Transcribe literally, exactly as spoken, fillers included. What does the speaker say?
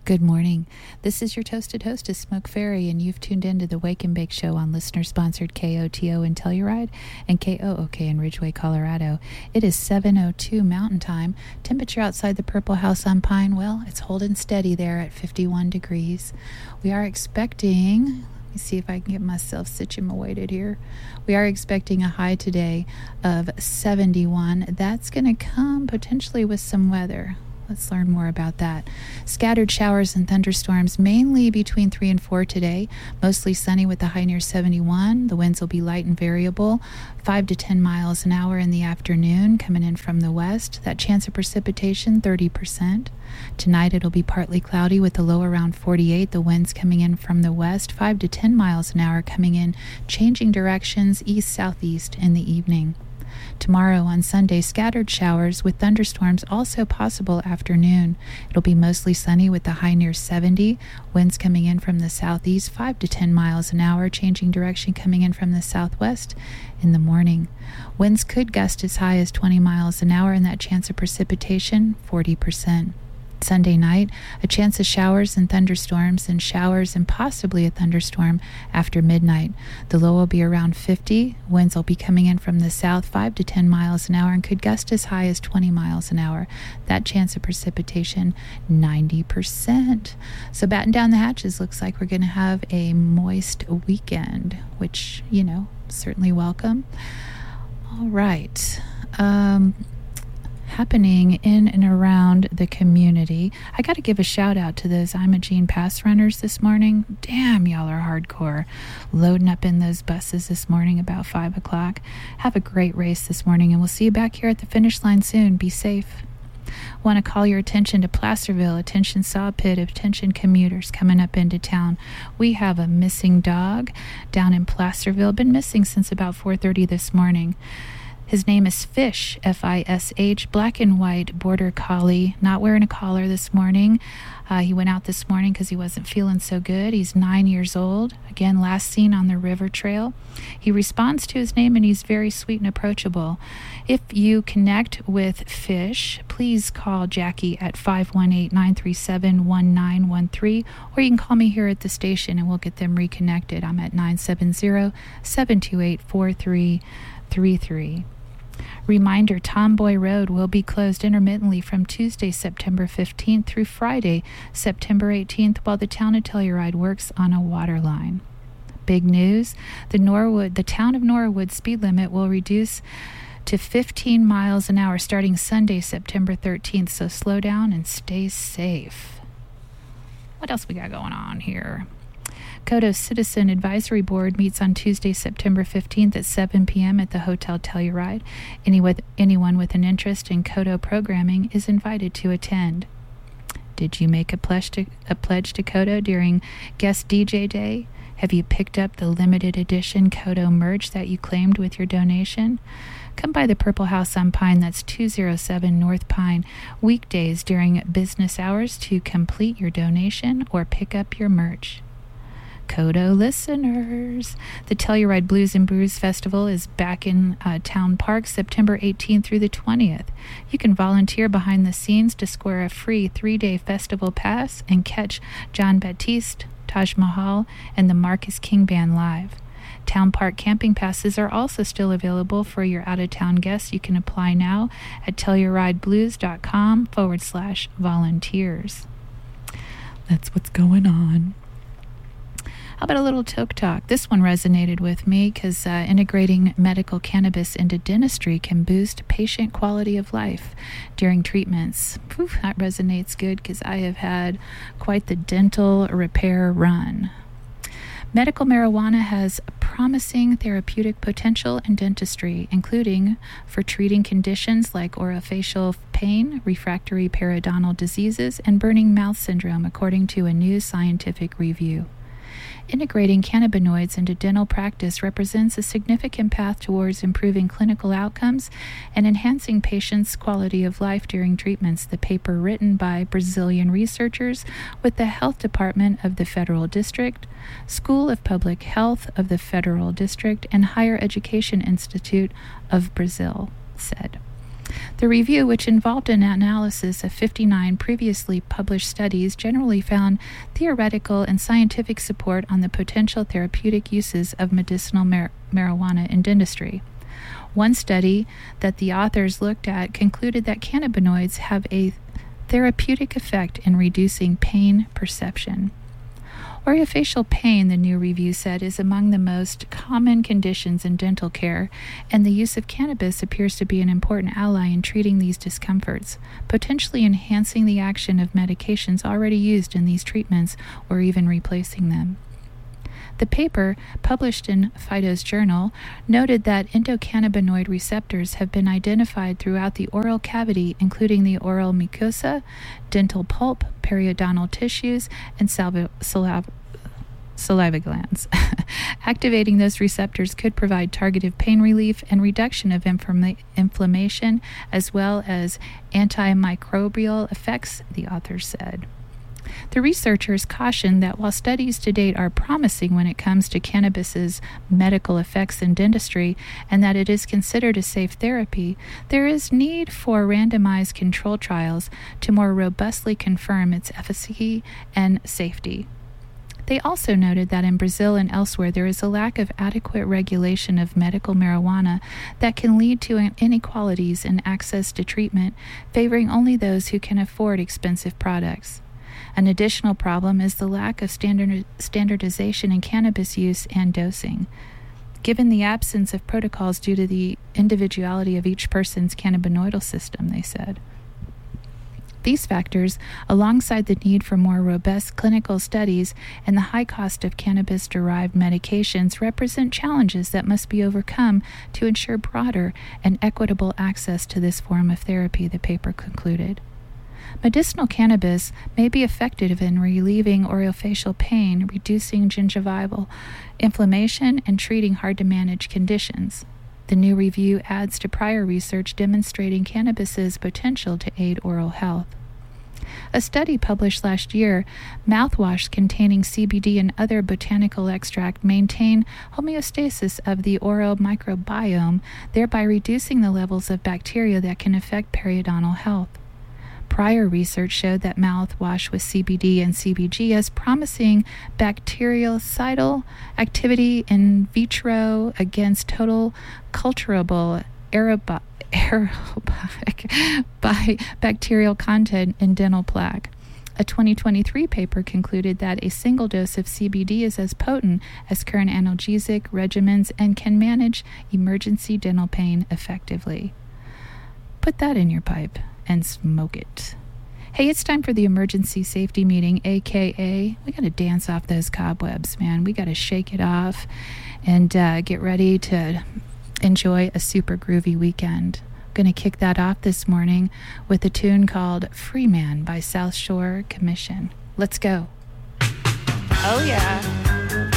Good morning. This is your toasted hostess, Smoke Fairy, and you've tuned into the Wake and Bake Show on listener-sponsored K O T O in Telluride and K O O K in Ridgeway, Colorado. It is seven oh two Mountain Time. Temperature outside the Purple House on Pine, well, it's holding steady there at fifty-one degrees. We are expecting... Let me see if I can get myself situated here. We are expecting a high today of seventy-one. That's going to come potentially with some weather. Let's learn more about that. Scattered showers and thunderstorms, mainly between three and four today. Mostly sunny with a high near seventy-one. The winds will be light and variable, five to ten miles an hour in the afternoon, coming in from the west. That chance of precipitation, thirty percent. Tonight it'll be partly cloudy with a low around forty-eight. The winds coming in from the west, five to ten miles an hour coming in, changing directions east-southeast in the evening. Tomorrow on Sunday, scattered showers with thunderstorms also possible afternoon. It'll be mostly sunny with the high near seventy. Winds coming in from the southeast, five to ten miles an hour, changing direction coming in from the southwest in the morning. Winds could gust as high as twenty miles an hour, and that chance of precipitation, forty percent. Sunday night, a chance of showers and thunderstorms, and showers and possibly a thunderstorm after midnight. The low will be around fifty. Winds will be coming in from the south, five to ten miles an hour, and could gust as high as twenty miles an hour. That chance of precipitation, ninety percent. So batten down the hatches. Looks like we're going to have a moist weekend, which, you know, certainly welcome. All right. Um... happening in and around the community. I got to give a shout out to those Imogene Pass runners this morning. Damn, y'all are hardcore. Loading up in those buses this morning about five o'clock. Have a great race this morning, and we'll see you back here at the finish line soon. Be safe. Want to call your attention to Placerville. Attention Saw Pit. Attention commuters coming up into town. We have a missing dog down in Placerville. Been missing since about four thirty this morning. His name is Fish, F I S H, black and white border collie, not wearing a collar this morning. Uh, he went out this morning because he wasn't feeling so good. He's nine years old. Again, last seen on the river trail. He responds to his name, and he's very sweet and approachable. If you connect with Fish, please call Jackie at five one eight, nine three seven, one nine one three, or you can call me here at the station, and we'll get them reconnected. I'm at nine seven zero, seven two eight, four three three three. Reminder, Tomboy Road will be closed intermittently from Tuesday, September fifteenth through Friday, September eighteenth, while the town of Telluride works on a water line. Big news, the Norwood, the town of Norwood speed limit will reduce to fifteen miles an hour starting Sunday, September thirteenth, so slow down and stay safe. What else we got going on here? Codo Citizen Advisory Board meets on Tuesday, September fifteenth at seven p.m. at the Hotel Telluride. Any with, anyone with an interest in Codo programming is invited to attend. Did you make a pledge to, a pledge to Codo during Guest D J Day? Have you picked up the limited edition Codo merch that you claimed with your donation? Come by the Purple House on Pine, that's two oh seven North Pine, weekdays during business hours to complete your donation or pick up your merch. Codo listeners, the Telluride Blues and Brews Festival is back in uh, Town Park September eighteenth through the twentieth. You can volunteer behind the scenes to score a free three-day festival pass and catch John Baptiste, Taj Mahal, and the Marcus King Band live. Town Park camping passes are also still available for your out-of-town guests. You can apply now at TellurideBlues.com forward slash volunteers. That's what's going on. How about a little Toke Talk? This one resonated with me because uh, integrating medical cannabis into dentistry can boost patient quality of life during treatments. Whew, that resonates good because I have had quite the dental repair run. Medical marijuana has promising therapeutic potential in dentistry, including for treating conditions like orofacial pain, refractory periodontal diseases, and burning mouth syndrome, according to a new scientific review. Integrating cannabinoids into dental practice represents a significant path towards improving clinical outcomes and enhancing patients' quality of life during treatments. The paper, written by Brazilian researchers with the Health Department of the Federal District, School of Public Health of the Federal District, and Higher Education Institute of Brazil, said. The review, which involved an analysis of fifty-nine previously published studies, generally found theoretical and scientific support on the potential therapeutic uses of medicinal mar- marijuana in dentistry. One study that the authors looked at concluded that cannabinoids have a therapeutic effect in reducing pain perception. Orofacial pain, the new review said, is among the most common conditions in dental care, and the use of cannabis appears to be an important ally in treating these discomforts, potentially enhancing the action of medications already used in these treatments or even replacing them. The paper, published in Phyto's Journal, noted that endocannabinoid receptors have been identified throughout the oral cavity, including the oral mucosa, dental pulp, periodontal tissues, and salva- saliva, saliva glands. Activating those receptors could provide targeted pain relief and reduction of inflama- inflammation, as well as antimicrobial effects, the authors said. The researchers cautioned that while studies to date are promising when it comes to cannabis's medical effects in dentistry and that it is considered a safe therapy, there is need for randomized control trials to more robustly confirm its efficacy and safety. They also noted that in Brazil and elsewhere there is a lack of adequate regulation of medical marijuana that can lead to inequalities in access to treatment, favoring only those who can afford expensive products. An additional problem is the lack of standard, standardization in cannabis use and dosing. Given the absence of protocols due to the individuality of each person's cannabinoidal system, they said. These factors, alongside the need for more robust clinical studies and the high cost of cannabis-derived medications, represent challenges that must be overcome to ensure broader and equitable access to this form of therapy, the paper concluded. Medicinal cannabis may be effective in relieving orofacial pain, reducing gingival inflammation, and treating hard-to-manage conditions. The new review adds to prior research demonstrating cannabis's potential to aid oral health. A study published last year, mouthwash containing C B D and other botanical extract maintain homeostasis of the oral microbiome, thereby reducing the levels of bacteria that can affect periodontal health. Prior research showed that mouthwash with C B D and C B G has promising bactericidal activity in vitro against total culturable aerobi- aerobic by bacterial content in dental plaque. A twenty twenty-three paper concluded that a single dose of C B D is as potent as current analgesic regimens and can manage emergency dental pain effectively. Put that in your pipe and smoke it. Hey, it's time for the emergency safety meeting, aka we got to dance off those cobwebs, man. We got to shake it off and uh, get ready to enjoy a super groovy weekend. I'm going to kick that off this morning with a tune called Free Man by South Shore Commission. Let's go. Oh, yeah.